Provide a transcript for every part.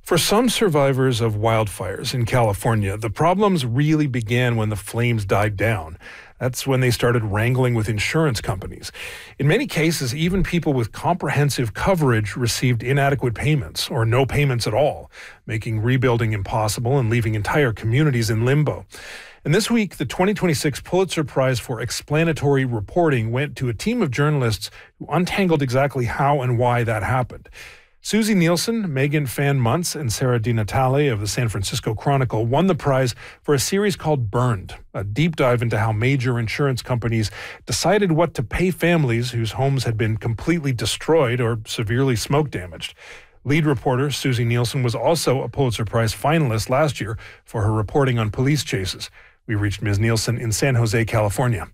For some survivors of wildfires in California, the problems really began when the flames died down. That's when they started wrangling with insurance companies. In many cases, even people with comprehensive coverage received inadequate payments or no payments at all, making rebuilding impossible and leaving entire communities in limbo. And this week, the 2026 Pulitzer Prize for Explanatory Reporting went to a team of journalists who untangled exactly how and why that happened. Susie Nielsen, Megan Fan Muntz, and Sarah DiNatale of the San Francisco Chronicle won the prize for a series called Burned, a deep dive into how major insurance companies decided what to pay families whose homes had been completely destroyed or severely smoke damaged. Lead reporter Susie Nielsen was also a Pulitzer Prize finalist last year for her reporting on police chases. We reached Ms. Nielsen in San Jose, California.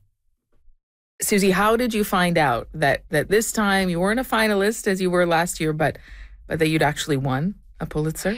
Susie, how did you find out that this time you weren't a finalist as you were last year, but that you'd actually won a Pulitzer?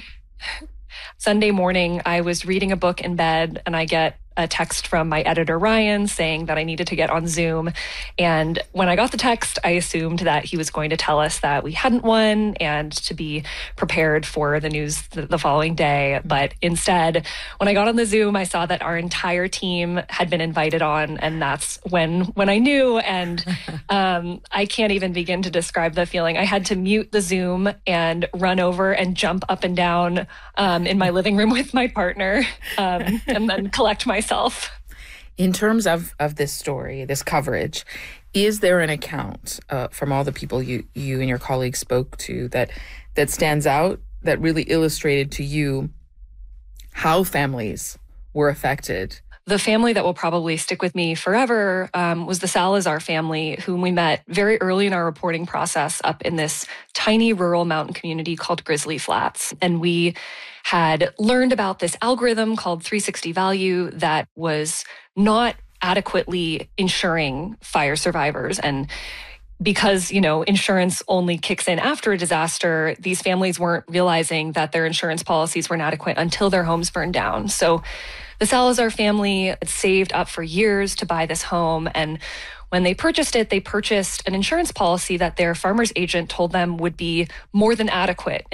Sunday morning, I was reading a book in bed, and I get a text from my editor, Ryan, saying that I needed to get on Zoom. And when I got the text, I assumed that he was going to tell us that we hadn't won and to be prepared for the news the following day. But instead, when I got on the Zoom, I saw that our entire team had been invited on, and that's when I knew. And I can't even begin to describe the feeling. I had to mute the Zoom and run over and jump up and down in my living room with my partner, and then collect myself. In terms of this story, this coverage, is there an account from all the people you and your colleagues spoke to that stands out, that really illustrated to you how families were affected? The family that will probably stick with me forever was the Salazar family, whom we met very early in our reporting process up in this tiny rural mountain community called Grizzly Flats. And we had learned about this algorithm called 360 Value that was not adequately insuring fire survivors. And because, insurance only kicks in after a disaster, these families weren't realizing that their insurance policies were inadequate until their homes burned down. So the Salazar family had saved up for years to buy this home. And when they purchased it, they purchased an insurance policy that their farmer's agent told them would be more than adequate